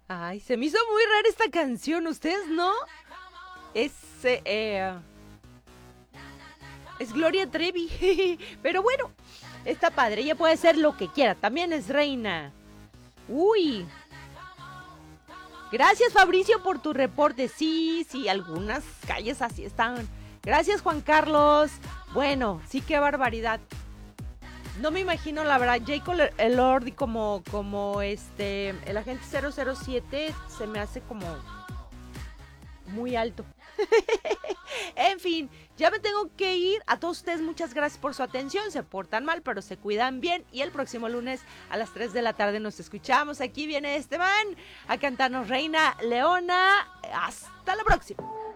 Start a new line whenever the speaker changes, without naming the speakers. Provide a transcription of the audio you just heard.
Ay, se me hizo muy rara esta canción, ¿ustedes no? Es, es Gloria Trevi, pero bueno, está padre, ella puede ser lo que quiera, también es reina. Uy, gracias Fabricio por tu reporte, sí, algunas calles así están. Gracias Juan Carlos, bueno, sí, qué barbaridad. No me imagino, la verdad, Jake Elordi como el agente 007 se me hace como muy alto. En fin, ya me tengo que ir. A todos ustedes muchas gracias por su atención. Se portan mal, pero se cuidan bien. Y el próximo lunes a las 3 de la tarde nos escuchamos. Aquí viene Esteban a cantarnos Reina Leona. Hasta la próxima.